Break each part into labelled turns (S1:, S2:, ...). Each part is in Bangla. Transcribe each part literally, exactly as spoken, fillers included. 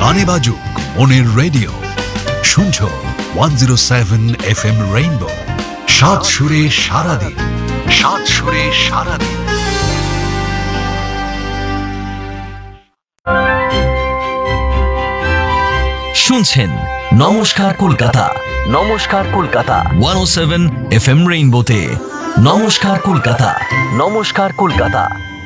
S1: গানে বাজুক মনের রেডিও, শুনছো one zero seven F M rainbow. সাত সুরে সারাদিন, সাত সুরে সারাদিন।
S2: শুনছেন নমস্কার কলকাতা, নমস্কার কলকাতা ওয়ান ও সেভেন এফ এম রেইনবোতে। নমস্কার কলকাতা, নমস্কার কলকাতা।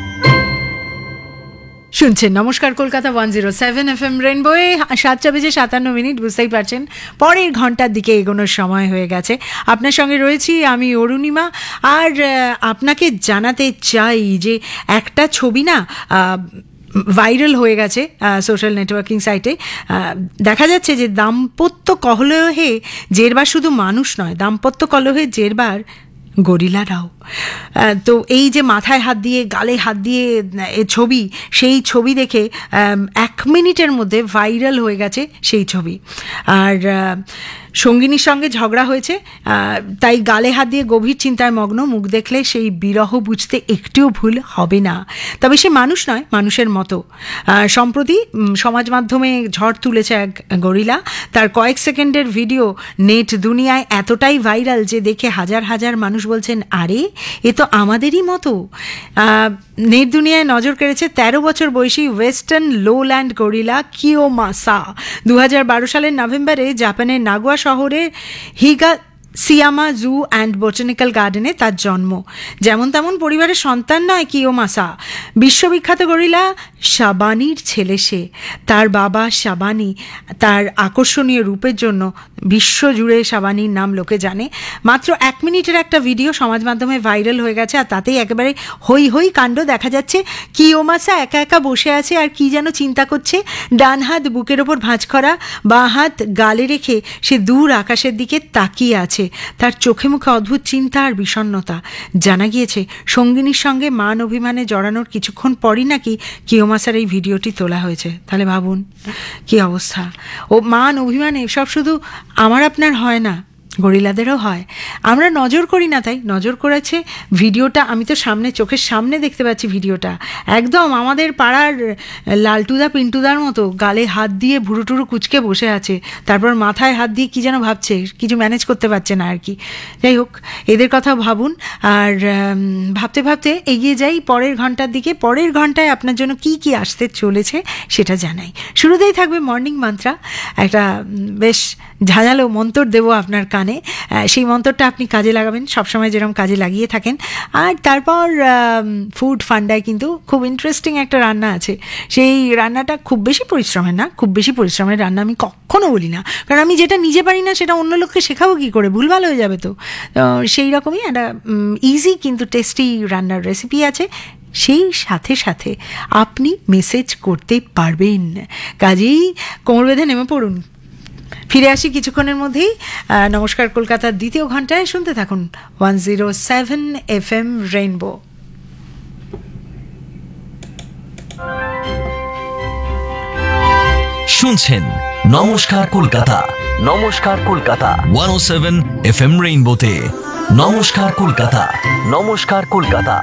S3: শুনছেন নমস্কার Kolkata one zero seven F M রেইনবোয়ে। সাতটা বেজে সাতান্ন মিনিট, বুঝতেই পারছেন পরের ঘন্টার দিকে এগোনোর সময় হয়ে গেছে। আপনার সঙ্গে রয়েছি আমি অরুণিমা। আর আপনাকে জানাতে চাই যে একটা ছবি না ভাইরাল হয়ে গেছে সোশ্যাল নেটওয়ার্কিং সাইটে। দেখা যাচ্ছে যে দাম্পত্য কলহে জেরবার শুধু মানুষ নয়, দাম্পত্য কলহে জেরবার গরিলারাও। তো এই যে মাথায় হাত দিয়ে গালে হাত দিয়ে এ ছবি, সেই ছবি দেখে এক মিনিটের মধ্যে ভাইরাল হয়ে গেছে সেই ছবি। আর সঙ্গিনীর সঙ্গে ঝগড়া হয়েছে, তাই গালে হাত দিয়ে গভীর চিন্তায় মগ্ন। মুখ দেখলে সেই বিরহ বুঝতে একটুও ভুল হবে না। তবে সে মানুষ নয়, মানুষের মতো। সম্প্রতি সমাজ মাধ্যমে ঝড় তুলেছে এক গরিলা। তার কয়েক সেকেন্ডের ভিডিও নেট দুনিয়ায় এতটাই ভাইরাল যে দেখে হাজার হাজার মানুষ বলছেন, আরে এ তো আমাদেরই মতো। নেট দুনিয়ায় নজর কেড়েছে তেরো বছর বয়সী ওয়েস্টার্ন লোল্যান্ড গরিলা কিয়োমাসা। দু হাজার বারো সালের নভেম্বরে জাপানের নাগোয়া শহরের হিগা সিয়ামা জু অ্যান্ড বোটানিক্যাল গার্ডেনে তার জন্ম। যেমন তেমন পরিবারের সন্তান নয় কিয়োমাসা, বিশ্ববিখ্যাত গরিলা শাবানির ছেলে সে। তার বাবা শাবানি, তার আকর্ষণীয় রূপের জন্য বিশ্বজুড়ে শাবানির নাম লোকে জানে। মাত্র এক মিনিটের একটা ভিডিও সমাজ মাধ্যমে ভাইরাল হয়ে গেছে, আর তাতেই একেবারে হই হই কাণ্ড। দেখা যাচ্ছে কিয়োমাসা একা একা বসে আছে আর কি যেন চিন্তা করছে। ডান হাত বুকের ওপর ভাঁজ করা, বাঁ হাত গালে রেখে সে দূর আকাশের দিকে তাকিয়ে আছে। তার চোখে মুখে অদ্ভুত চিন্তা আর বিষণ্ণতা। জানা গিয়েছে সঙ্গিনীর সঙ্গে মান অভিমানে জড়ানোর কিছুক্ষণ পরই নাকি কিয়োমাসার এই ভিডিওটি তোলা হয়েছে। তাহলে ভাবুন কি অবস্থা। ও মান অভিমানে এসব শুধু আমার আপনার হয় না, গরিলাদেরও হয়। আমরা নজর করি না, তাই নজর করেছে ভিডিওটা। আমি তো সামনে চোখের সামনে দেখতে পাচ্ছি ভিডিওটা, একদম আমাদের পাড়ার লালটুদা পিন্টুদার মতো গালে হাত দিয়ে ভুরু টুরু কুচকে বসে আছে, তারপর মাথায় হাত দিয়ে কি যেন ভাবছে, কিছু ম্যানেজ করতে পারছে না আর কি। যাই হোক, এদের কথা ভাবুন। আর ভাবতে ভাবতে এগিয়ে যাই পরের ঘন্টার দিকে। পরের ঘন্টায় আপনার জন্য কি কি আসতে চলেছে সেটা জানাই। শুরুতেই থাকবে মর্নিং মন্ত্রা, একটা বেশ ঝাঁঝালো মন্তর দেবো আপনার কানে। সেই মন্ত্রটা আপনি কাজে লাগাবেন, সবসময় যেরকম কাজে লাগিয়ে থাকেন। আর তারপর ফুড ফান্ডায় কিন্তু খুব ইন্টারেস্টিং একটা রান্না আছে। সেই রান্নাটা খুব বেশি পরিশ্রমের না, খুব বেশি পরিশ্রমের রান্না আমি কখনো বলি না, কারণ আমি যেটা নিজে পারি না সেটা অন্য লোককে শেখাবো কী করে, ভুলভাল হয়ে যাবে। তো সেই রকমই একটা ইজি কিন্তু টেস্টি রান্নার রেসিপি আছে। সেই সাথে সাথে আপনি মেসেজ করতে পারবেন, কাজেই কোমর বেঁধে নেমে পড়ুন। ফিরে আসি কিছুক্ষণের মধ্যেই নমস্কার কলকাতার দ্বিতীয় ঘন্টায়। শুনতে থাকুন one zero seven F M rainbow.
S2: শুনছেন নমস্কার কলকাতা, নমস্কার কলকাতা ওয়ান ও সেভেন এফ এম রেইনবোতে। নমস্কার কলকাতা, নমস্কার Kolkata.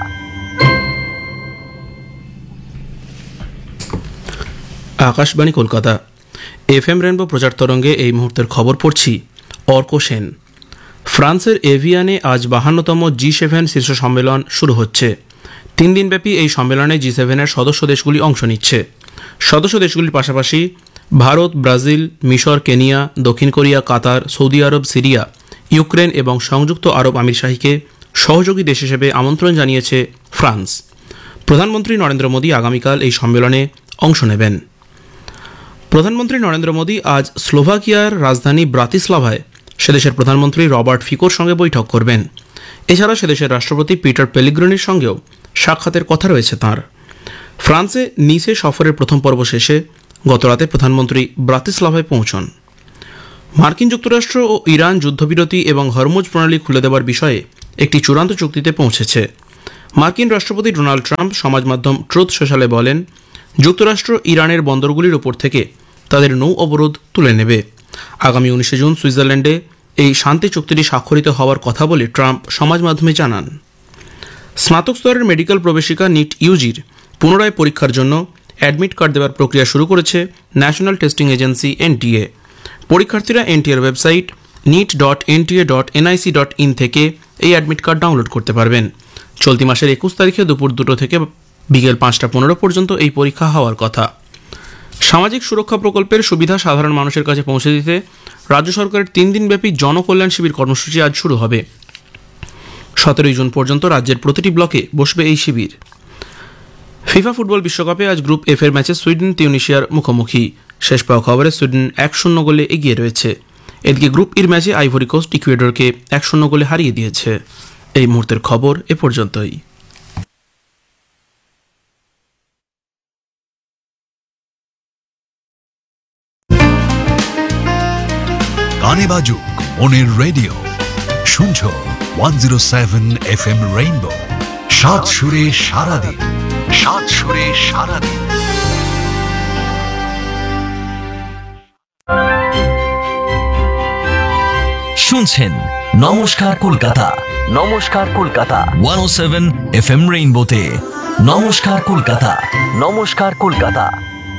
S4: Akashvani Kolkata F M rainbow প্রচার তরঙ্গে এই মুহূর্তের খবর পড়ছি অর্ক সেন। ফ্রান্সের এভিয়ানে আজ বাহান্নতম জি সেভেন শীর্ষ সম্মেলন শুরু হচ্ছে। তিন দিনব্যাপী এই সম্মেলনে জি সেভেনের সদস্য দেশগুলি অংশ নিচ্ছে। সদস্য দেশগুলির পাশাপাশি ভারত, ব্রাজিল, মিশর, কেনিয়া, দক্ষিণ কোরিয়া, কাতার, সৌদি আরব, সিরিয়া, ইউক্রেন এবং সংযুক্ত আরব আমিরশাহীকে সহযোগী দেশ হিসেবে আমন্ত্রণ জানিয়েছে ফ্রান্স। প্রধানমন্ত্রী নরেন্দ্র মোদী আগামীকাল এই সম্মেলনে অংশ নেবেন। প্রধানমন্ত্রী নরেন্দ্র মোদী আজ স্লোভাকিয়ার রাজধানী ব্রাতিস্লাভায় সেদেশের প্রধানমন্ত্রী রবার্ট ফিকোর সঙ্গে বৈঠক করবেন। এছাড়া সেদেশের রাষ্ট্রপতি পিটার পেলিগ্রিনির সঙ্গেও সাক্ষাতের কথা রয়েছে তাঁর। ফ্রান্সে নিসে সফরের প্রথম পর্ব শেষে গতরাতে প্রধানমন্ত্রী ব্রাতিস্লাভায় পৌঁছন। মার্কিন যুক্তরাষ্ট্র ও ইরান যুদ্ধবিরতি এবং হরমুজ প্রণালী খুলে দেওয়ার বিষয়ে একটি চূড়ান্ত চুক্তিতে পৌঁছেছে। মার্কিন রাষ্ট্রপতি ডোনাল্ড ট্রাম্প সমাজ মাধ্যম ট্রুথ সোশ্যালে বলেন, যুক্তরাষ্ট্র ইরানের বন্দরগুলির ওপর থেকে তাদের নৌ অবরোধ তুলে নেবে। আগামী উনিশে জুন সুইজারল্যান্ডে এই শান্তি চুক্তিটি স্বাক্ষরিত হওয়ার কথা বলে ট্রাম্প সমাজ মাধ্যমে জানান। স্নাতক স্তরের মেডিকেল প্রবেশিকা নিট ইউজির পুনরায় পরীক্ষার জন্য অ্যাডমিট কার্ড দেওয়ার প্রক্রিয়া শুরু করেছে ন্যাশনাল টেস্টিং এজেন্সি এনটিএ। পরীক্ষার্থীরা এনটিএর website NEET dot NTA dot NIC dot in থেকে এই অ্যাডমিট কার্ড ডাউনলোড করতে পারবেন। চলতি মাসের একুশ তারিখে দুপুর দুটো থেকে বিকেল পাঁচটা পনেরো পর্যন্ত এই পরীক্ষা হওয়ার কথা। সামাজিক সুরক্ষা প্রকল্পের সুবিধা সাধারণ মানুষের কাছে পৌঁছে দিতে রাজ্য সরকারের তিন দিনব্যাপী জনকল্যাণ শিবির কর্মসূচি আজ শুরু হবে। সতেরোই জুন পর্যন্ত রাজ্যের প্রতিটি ব্লকে বসবে এই শিবির। ফিফা ফুটবল বিশ্বকাপে আজ গ্রুপ এফ এর ম্যাচে সুইডেন তিউনিশিয়ার মুখোমুখি। শেষ পাওয়া খবরে সুইডেন এক শূন্য গোলে এগিয়ে রয়েছে। এদিকে গ্রুপ ইর ম্যাচে আইভরি কোস্ট ইকুয়েডরকে এক শূন্য গোলে হারিয়ে দিয়েছে। এই মুহূর্তের খবর এ পর্যন্তই।
S1: কানে বাজুক মনের রেডিও, শুনছো one zero seven F M rainbow. সাত সুরে সারাদিন, সাত সুরে সারাদিন।
S2: শুনছেন নমস্কার কলকাতা, নমস্কার কলকাতা ওয়ান ও সেভেন এফ এম রেইনবোতে। নমস্কার কলকাতা, নমস্কার কলকাতা।